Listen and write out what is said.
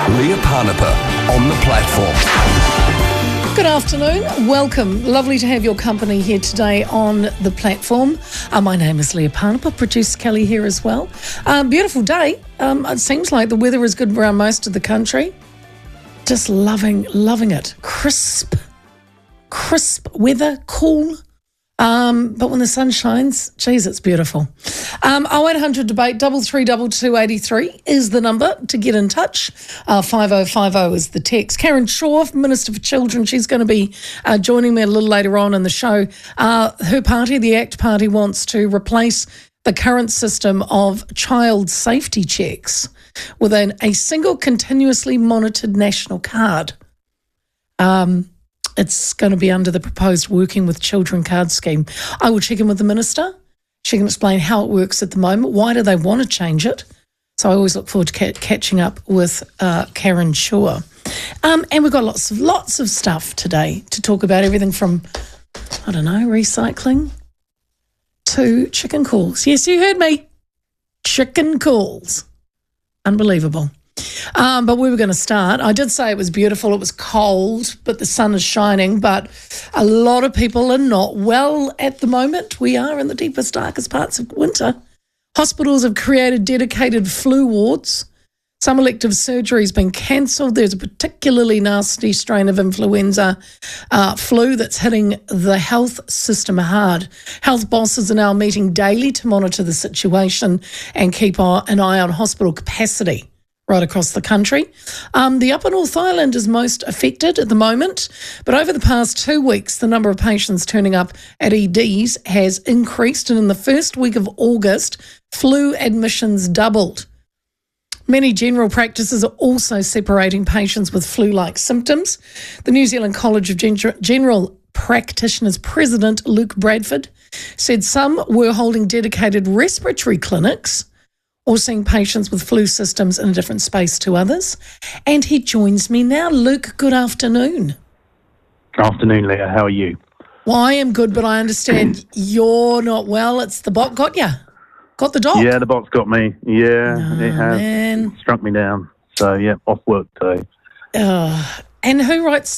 Leah Parnapa on the platform. Good afternoon. Welcome. Lovely to have your company here today on the platform. My name is Leah Parnapa, producer Kelly here as well. Beautiful day. It seems like the weather is good around most of the country. Just loving it. Crisp weather, cool. But when the sun shines, geez, it's beautiful. 0800 debate 332283 is the number to get in touch. 5050 is the text. Karen Shaw, Minister for Children, she's going to be joining me a little later on in the show. Her party, the ACT Party, wants to replace the current system of child safety checks with a single continuously monitored national card. It's going to be under the proposed Working with Children card scheme. I will check in with the Minister. She can explain how it works at the moment. Why do they want to change it? So I always look forward to catching up with Karen Shaw. And we've got lots of stuff today to talk about, everything from, recycling to chicken calls. Yes, you heard me. Chicken calls. Unbelievable. But we were going to start. I did say it was beautiful. It was cold, but the sun is shining. But a lot of people are not well at the moment. We are in the deepest, darkest parts of winter. Hospitals have created dedicated flu wards. Some elective surgery has been cancelled. There's a particularly nasty strain of influenza flu that's hitting the health system hard. Health bosses are now meeting daily to monitor the situation and keep an eye on hospital capacity right across the country. The Upper North Island is most affected at the moment, but over the past 2 weeks, the number of patients turning up at EDs has increased, and in the first week of August, flu admissions doubled. Many general practices are also separating patients with flu-like symptoms. The New Zealand College of General Practitioners President Luke Bradford said some were holding dedicated respiratory clinics or seeing patients with flu systems in a different space to others. And he joins me now. Luke, good afternoon. Afternoon, Leah. How are you? Well, I am good, but I understand you're not well. It's the bot got you. Got the dog. Yeah, the bot's got me. Yeah, it has. Man. Struck me down. So, yeah, off work today. And who writes